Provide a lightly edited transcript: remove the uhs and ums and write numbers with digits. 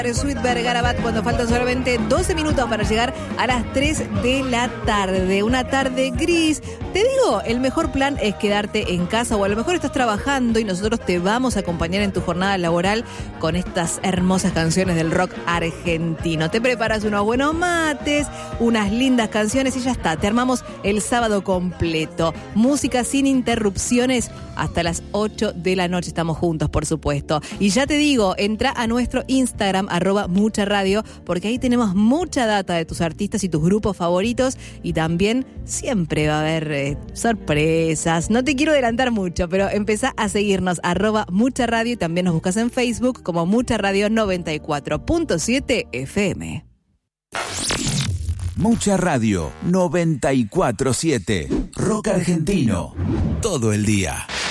Sweet Bergarabat, cuando faltan solamente 12 minutos para llegar a las 3 de la tarde. Una tarde gris. Te digo, el mejor plan es quedarte en casa, o a lo mejor estás trabajando y nosotros te vamos a acompañar en tu jornada laboral con estas hermosas canciones del rock argentino. Te preparas unos buenos mates, unas lindas canciones y ya está. Te armamos el sábado completo. Música sin interrupciones hasta las 8 de la noche. Estamos juntos, por supuesto. Y ya te digo, entra a nuestro Instagram, @mucharadio, porque ahí tenemos mucha data de tus artistas y tus grupos favoritos, y también siempre va a haber sorpresas. No te quiero adelantar mucho, pero empezá a seguirnos, @mucharadio, y también nos buscas en Facebook como Mucha Radio 94.7 FM. Mucha Radio 94.7. Rock argentino. Todo el día.